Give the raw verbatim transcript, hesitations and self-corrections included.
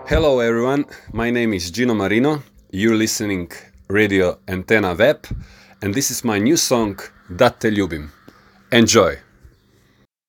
Hello everyone, my name is Gino Marino, you're listening Radio Antena Web, and this is my new song Da te ljubim. Enjoy!